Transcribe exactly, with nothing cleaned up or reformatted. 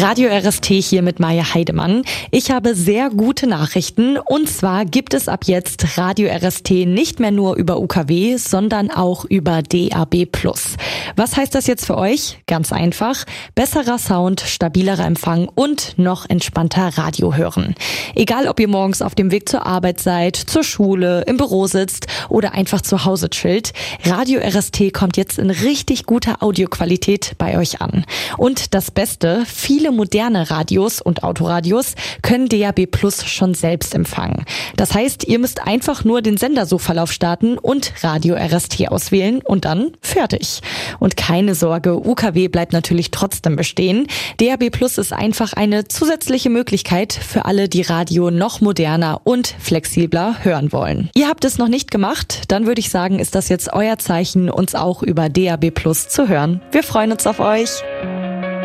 Radio R S T hier mit Maja Heidemann. Ich habe sehr gute Nachrichten und zwar gibt es ab jetzt Radio R S T nicht mehr nur über U K W, sondern auch über D A B plus. Was heißt das jetzt für euch? Ganz einfach. Besserer Sound, stabilerer Empfang und noch entspannter Radio hören. Egal ob ihr morgens auf dem Weg zur Arbeit seid, zur Schule, im Büro sitzt oder einfach zu Hause chillt. Radio R S T kommt jetzt in richtig guter Audioqualität bei euch an. Und das Beste, viele moderne Radios und Autoradios können D A B plus schon selbst empfangen. Das heißt, ihr müsst einfach nur den Sendersuchverlauf starten und Radio R S T auswählen und dann fertig. Und keine Sorge, U K W bleibt natürlich trotzdem bestehen. D A B plus ist einfach eine zusätzliche Möglichkeit für alle, die Radio noch moderner und flexibler hören wollen. Ihr habt es noch nicht gemacht? Dann würde ich sagen, ist das jetzt euer Zeichen, uns auch über D A B plus zu hören. Wir freuen uns auf euch.